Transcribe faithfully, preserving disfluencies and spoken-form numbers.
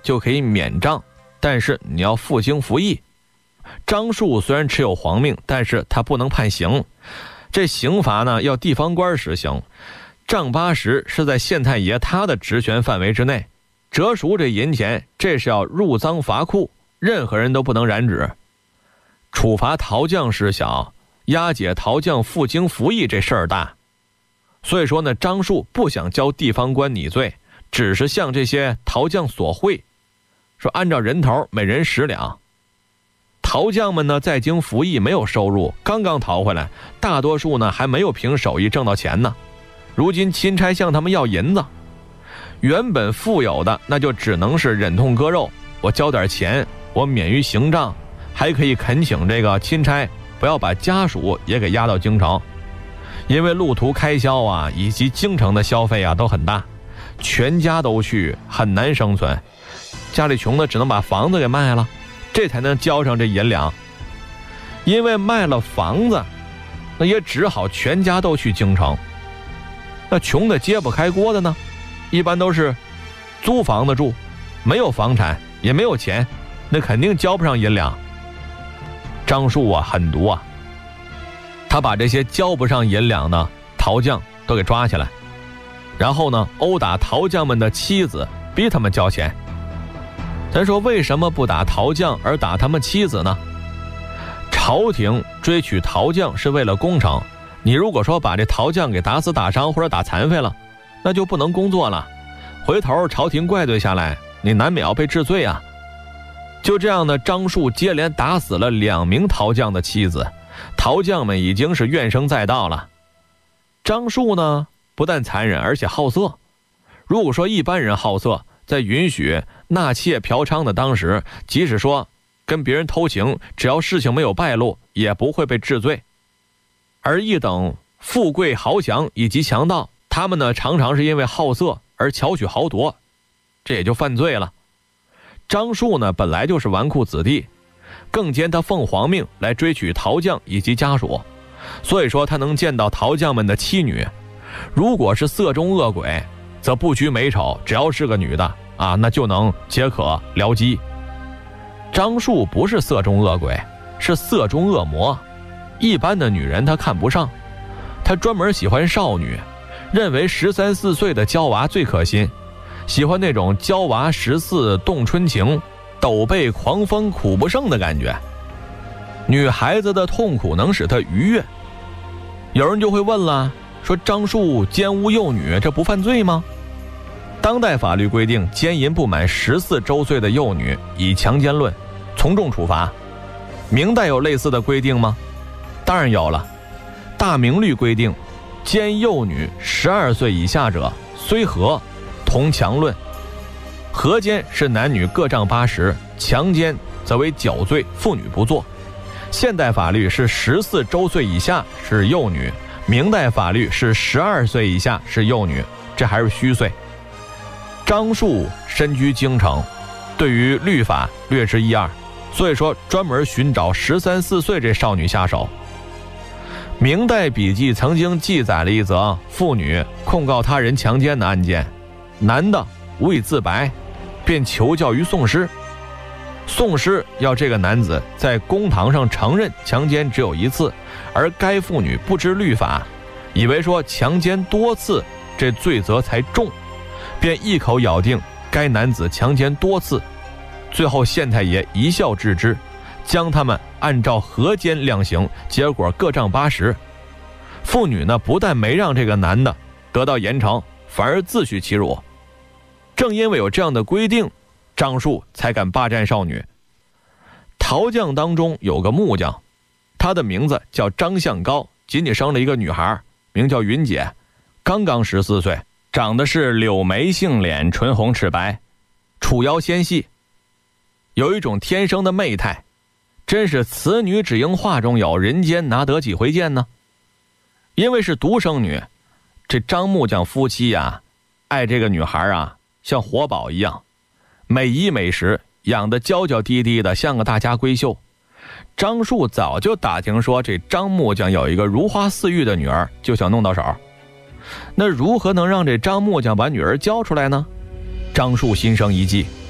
就可以免杖，但是你要负荆服役。张树虽然持有皇命，但是他不能判刑，这刑罚呢要地方官实行。杖八十是在县太爷他的职权范围之内，折赎这银钱，这是要入赃罚库，任何人都不能染指。处罚陶匠事小，押解陶匠负荆服役这事儿大。所以说呢，张树不想教地方官拟罪，只是向这些陶匠索贿，说按照人头每人十两。陶匠们呢在京服役没有收入，刚刚逃回来，大多数呢还没有凭手艺挣到钱呢。如今钦差向他们要银子，原本富有的那就只能是忍痛割肉，我交点钱，我免于刑杖，还可以恳请这个钦差不要把家属也给押到京城，因为路途开销啊以及京城的消费啊都很大，全家都去很难生存，家里穷的只能把房子给卖了，这才能交上这银两。因为卖了房子，那也只好全家都去京城。那穷的揭不开锅的呢，一般都是租房子住，没有房产也没有钱，那肯定交不上银两。张树啊狠毒啊，他把这些交不上银两的陶匠都给抓起来，然后呢殴打陶匠们的妻子，逼他们交钱。咱说为什么不打陶匠而打他们妻子呢？朝廷追取陶匠是为了工程，你如果说把这陶匠给打死打伤或者打残废了，那就不能工作了，回头朝廷怪罪下来，你难免要被治罪啊。就这样呢，张树接连打死了两名陶匠的妻子，陶匠们已经是怨声载道了。张树呢不但残忍，而且好色。如果说一般人好色，在允许纳妾嫖娼的当时，即使说跟别人偷情，只要事情没有败露，也不会被治罪。而一等富贵豪强以及强盗，他们呢常常是因为好色而巧取豪夺，这也就犯罪了。张树呢本来就是纨绔子弟，更兼他奉皇命来追取陶匠以及家属，所以说他能见到陶匠们的妻女。如果是色中恶鬼，则不拘美丑，只要是个女的啊，那就能皆可僚机。张树不是色中恶鬼，是色中恶魔。一般的女人他看不上，他专门喜欢少女，认为十三四岁的娇娃最可心，喜欢那种娇娃十四动春情，陡被狂风苦不胜的感觉。女孩子的痛苦能使他愉悦。有人就会问了，说张树奸污幼女，这不犯罪吗？当代法律规定，奸淫不满十四周岁的幼女以强奸论，从重处罚。明代有类似的规定吗？当然有了。大明律规定，奸幼女十二岁以下者，虽合，同强论。合奸是男女各杖八十，强奸则为绞罪，妇女不做。现代法律是十四周岁以下是幼女，明代法律是十二岁以下是幼女，这还是虚岁。张树身居京城，对于律法略知一二，所以说专门寻找十三四岁这少女下手。明代笔记曾经记载了一则妇女控告他人强奸的案件，男的无以自白，便求教于讼师。讼师要这个男子在公堂上承认强奸只有一次，而该妇女不知律法，以为说强奸多次这罪责才重，便一口咬定该男子强奸多次。最后县太爷一笑置之，将他们按照合奸量刑，结果各杖八十。妇女呢不但没让这个男的得到严惩，反而自取其辱。正因为有这样的规定，张树才敢霸占少女。陶匠当中有个木匠，他的名字叫张相高，仅仅生了一个女孩，名叫云姐，刚刚十四岁，长得是柳眉杏脸，唇红齿白，楚腰纤细，有一种天生的媚态，真是此女只应画中有，人间哪得几回见呢？因为是独生女，这张木匠夫妻呀，爱这个女孩啊像活宝一样，美衣美食，养得娇娇滴滴的，像个大家闺秀。张树早就打听说这张木匠有一个如花似玉的女儿，就想弄到手。那如何能让这张木匠把女儿交出来呢？张树心生一计，